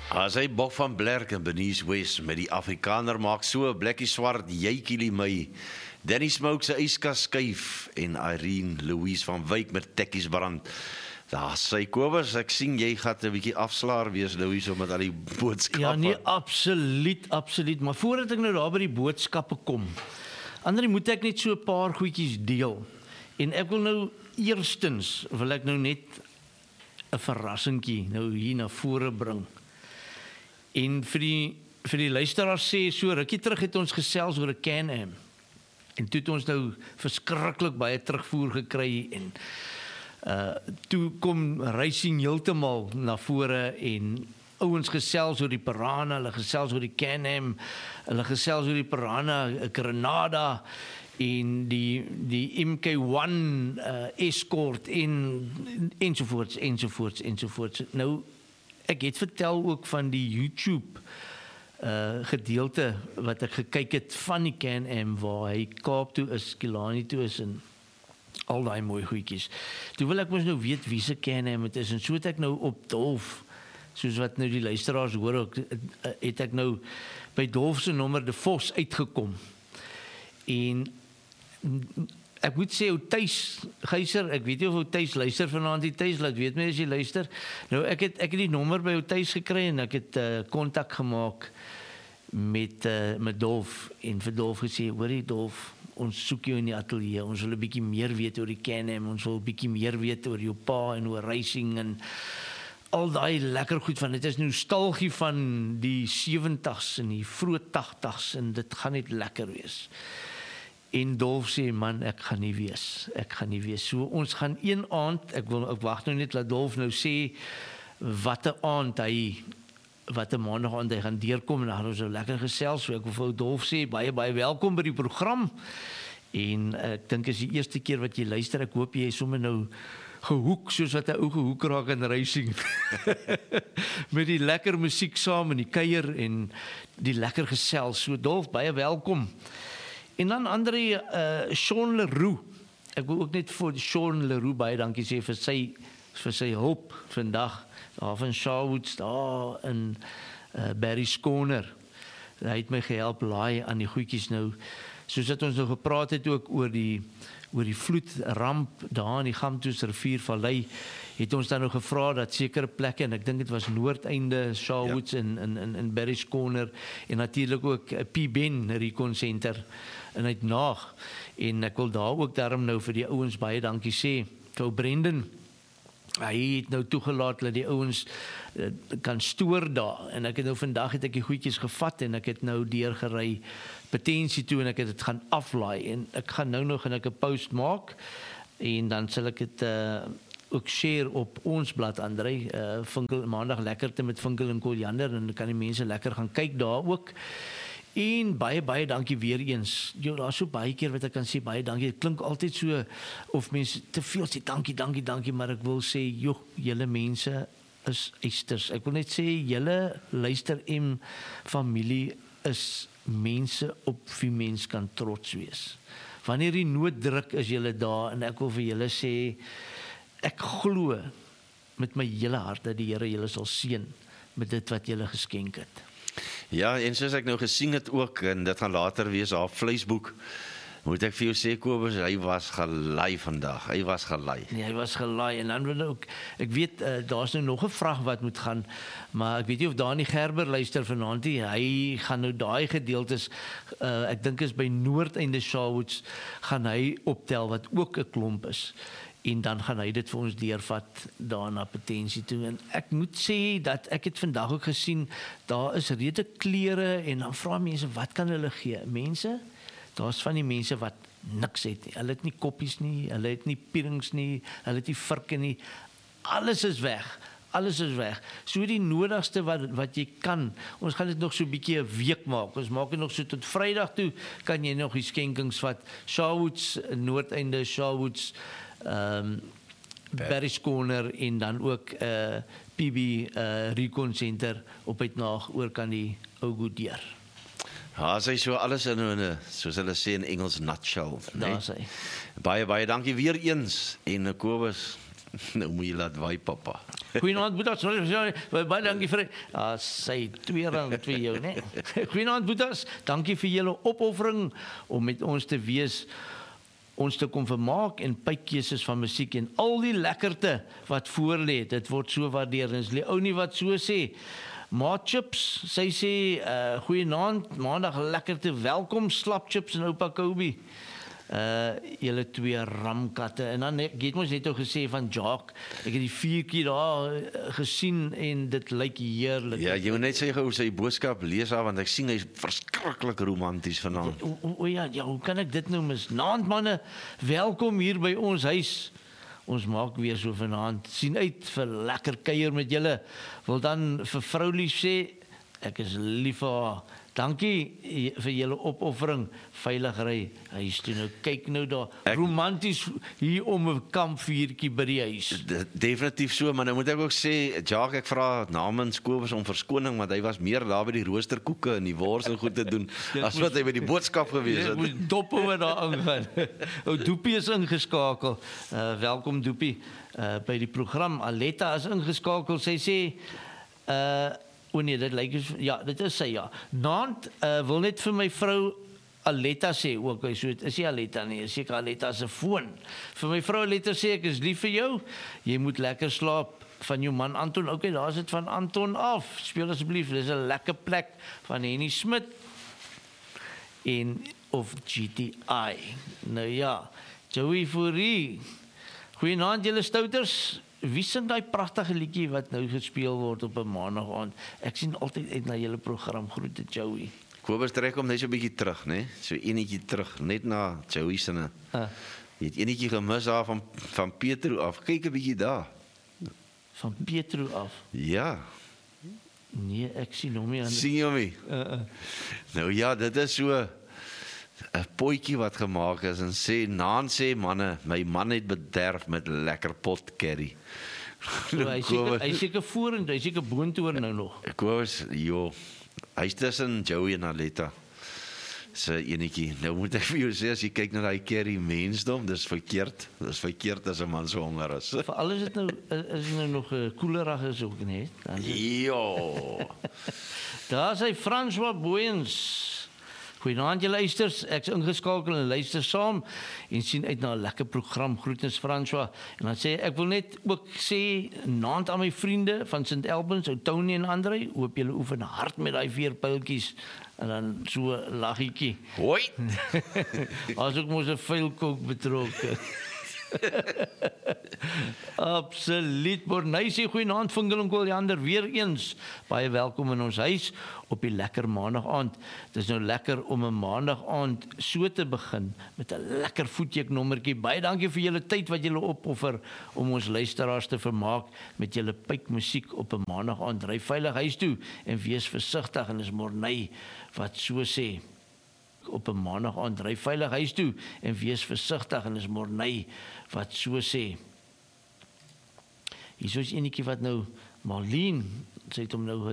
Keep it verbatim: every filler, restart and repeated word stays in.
As hy Bok van Blerk en Benice West met die Afrikaner maak so, Blekkie Swart, Jykie my, Danny Smoke se yskas skuif en Irene Louise van Wyk met tekkies brand. Daar sê Kobus, ek sien jy gaan 'n bietjie afslaer wees, Louise, omdat al die boodskappe. Ja, nee, absoluut, absoluut. Maar voordat ek nou daar by die boodskappe kom, Andrie, moet ek net so 'n paar goedjies deel. En ek wil nou eerstens, wil ek nou net 'n verrassingkie nou hier na vore bring. En vir die, vir die luisteraars sê, so rukkie terug het ons gesels oor 'n Can-Am. En toe het ons nou verskriklik baie terugvoer gekry en uh, toe kom racing heeltemal na vore en ouens gesels oor die Piranha, hulle gesels oor die Can-Am, hulle gesels oor die Piranha Granada en die die M K een uh, Escort en ensovoorts ensovoorts ensovoorts. Nou ek het vertel ook van die YouTube uh, gedeelte wat ek gekyk het van die Can-Am waar hy Kaap toe is, Killarney toe is en al daai mooi goedjies. Toe wil ek mos nou weet wie se Can-Am het is en so het ek nou op Dolf, soos wat nou die luisteraars hoor ook, het ek nou by Dolf se nommer de Vos uitgekom. En ek moet sê, ou Thys Geyser, ek weet nie of ou Thys luister vanaand, die Thys, laat weet my as jy luister. Nou ek het ek het die nommer by ou Thys gekry en ek het kontak uh, gemaak met uh, met Dolf en vir Dolf gesê, hoorie Dolf, ons soek jou in die atelier, ons wil 'n bietjie meer weet oor die Can-Am, ons wil 'n bietjie meer weet oor jou pa en oor racing en al daai lekker goed van, dit is nostalgie van die sewenties en die vroeë tagtigs en dit gaan net lekker wees. En Dolf sê, man, ek gaan nie wees, ek gaan nie wees. So ons gaan een aand, ek wil ek wag nou net laat Dolf nou sê wat 'n aand hy wat 'n maandag aand hy gaan deurkom en dan gaan ons nou lekker gesels. So ek wil vir Dolf sê baie baie welkom by die program. En ek dink is die eerste keer wat jy luister, ek hoop jy is sommer nou gehoek soos wat 'n ou gehoek raak in racing. Met die lekker musiek saam en die kuier en die lekker gesels. So Dolf, baie welkom. En dan André, uh, Sean Leroux, ek wil ook net vir Sean Leroux baie dankie sê vir sy, vir sy hulp vandag, daar van Sherwoods, daar in uh, Barry's Corner. Hy het my gehelp laai aan die goedjies nou, soos dat ons nou gepraat het ook oor die, oor die vloedramp daar in die Gamtoes Riviervallei, het ons dan nou gevra dat sekere plekke, en ek dink dit was Noordeinde, Sherwoods ja. in, in, in, in Barry's Corner, en natuurlijk ook P-Ben Recon Center, en uit Naag, en ek wil daar ook daarom nou vir die ouens baie dankie sê, vir Brendan, hy het nou toegelaat dat die ouens uh, kan stoor daar, en ek het nou vandag het ek die goedjies gevat, en ek het nou deurgery Potensie toe, en ek het het gaan aflaai, en ek gaan nou nog en ek 'n post maak, en dan sal ek het uh, ook share op ons blad, André, uh, Vinkel, maandag lekkerte met Vinkel en Koljander, en dan kan die mense lekker gaan kyk daar ook. En baie, baie dankie weer eens. Jo, daar is so baie keer wat ek kan sê, baie dankie. Het klink altyd so, of mense te veel sê, dankie, dankie, dankie, maar ek wil sê, joh, julle mense is eisters. Ek wil net sê, julle luister en familie is mense op wie mens kan trots wees. Wanneer die nood druk, is julle daar, en ek wil vir julle sê, ek glo met my hele hart, dat die Here julle sal seën, met dit wat julle geskenk het. Ja, en soos ek nou gesien het ook, en dit gaan later wees op Facebook, moet ek vir jou sê, Kobus, hy was gelaai vandag, hy was gelaai. Nee, hy was gelaai, en dan wil ook, ek weet, uh, daar is nou nog 'n vraag wat moet gaan, maar ek weet nie of Dani Gerber luister vanaand nie, hy gaan nou daai gedeeltes, uh, ek dink is by Noordeinde Sherwoods, gaan hy optel, wat ook 'n klomp is, en dan gaan hy dit vir ons deurvat daarna Potensie toe. En ek moet sê dat ek het vandag ook gesien, daar is reeds klere en dan vra mense, wat kan hulle gee? Mense, daar's van die mense wat niks het nie. Hulle het nie koppies nie, hulle het nie pierings nie, hulle het nie virke nie. Alles is weg. Alles is weg. So die nodigste wat wat jy kan. Ons gaan dit nog so 'n bietjie 'n week maak. Ons maak dit nog so tot Vrydag toe, kan jy nog die skenkings vat. Sherwoods, Noordeinde, Sherwoods, ehm um, Barry's Corner en dan ook uh P B uh Recon Center op Uitnaag oor kan die ou goed deur. Ja, sy so alles in 'n, soos hulle sê in Engels, nutshell, nee? Daar sê. Baie baie dankie weer eens en Kobus, Nou moet jy laat waai, papa. Goeienaand Boetas, sorry, sorry, baie dankie vir ah, sy twee rand vir jou, né? Goeienaand Boetas, dankie vir julle opoffering om met ons te wees, ons te kom vermaak en pypkeuses van musiek en al die lekkerte wat voor lê. Dit word so waardeer. Dis die ou nie wat so sê. Ma Chips, sy sê uh, goeienaand, maandag lekkerte, welkom slap chips en oupa Kobe. Uh, julle twee ramkatte. En dan ek het ons net al gesê van Jacques, ek het die viertjie daar gesien en dit lyk heerlik. Ja, jy moet net sê gou sy boodskap lees haar, want ek sien hy's verskriklik romanties vanaand. O, o, o ja, ja, hoe kan ek dit nou mis? Naand manne, welkom hier by ons huis. Ons maak weer so vanaand. Sien uit vir lekker kuier met julle. Wil dan vir vrou lief sê, ek is lief vir haar. Dankie vir julle opoffering, veilig ry huis toe. Nou kyk nou daar, ek, romanties hier om 'n kampvuurtjie by die huis. Definitief so, maar nou moet ek ook sê, Jacques, ek vra namens Kobus om verskoning, want hy was meer daar by die roosterkoeke en die wors en goed te doen, as wat hy by die boodskap gewees het. Jy moet dop oor daar aangaan. Ou Doopie is ingeskakel. Uh, welkom Doopie uh, by die program. Aletta is ingeskakel. Sy sê uh O nee, dit lyk ja, dit is sy ja. Naand uh, wil net vir my vrou Aletta sê ook, so is sy Aletta nie, is seker Aletta se foon. Vir my vrou Aletta sê ek is lief vir jou. Jy moet lekker slaap van jou man Anton. Okay, daar's dit van Anton af. Speel asseblief, dis 'n lekker plek van Henny Smit en of G T I. Nou ja, Joey Fourie. Goeienaand julle stouters. Wie sing daai pragtige liedjie wat nou gespeel word op 'n maandag aand? Ek sien altyd uit na julle program. Groete Joey. Kobus trek hom net so 'n bietjie terug, né? So enetjie terug, net na Joey se. Uh. Jy het enetjie gemis daar van van Petro af. Kyk 'n bietjie daar. Van Petro af. Ja. Nee, ek sien hom nie aan. Sien jy hom nie? Uh, uh. Nou ja, dit is so 'n potjie wat gemaak is en sê Naan sê manne, my man het bederf met lekker pot curry. So, hy seker hy seker vorentoe, hy seker boontoe nou nog. Ek was jo. Hy's tussen Joey en Aletta. So enetjie. Nou moet ek vir jou sê as jy kyk na daai curry mensdom, dis verkeerd. Dis verkeerd as 'n man so honger is. Vir alles dit nou is nou nog 'n koelerig is ook net. Jo. Daar is hy François Booyens. Goeienaand julle luisters, ek is ingeskakel en luister saam en sien uit na 'n lekker program. Groetens François. En dan sê ek wil net ook sê naand aan my vriende van Saint Albans, ou Tony en Andre, hoop julle oefen hard met daai veerpyltjies en dan so laggetjie. Hoi. As ek mos 'n vuilkoek betrokke. Absoluut. Borney sê goeienaand van Gillenkoljander weer eens. Baie welkom in ons huis op die lekker maandag aand. Dit is nou lekker om 'n maandag aand so te begin met 'n lekker voetjek nommertjie. Baie dankie vir julle tyd wat julle opoffer om ons luisteraars te vermaak met julle pypmusiek op 'n maandag aand. Ry veilig huis toe en wees versigtig en is Borney wat so sê. Op 'n maandag aand ry veilig huis toe en wees versigtig en is Morney wat so sê. Hier is enetjie wat nou Marlene, sy het hom nou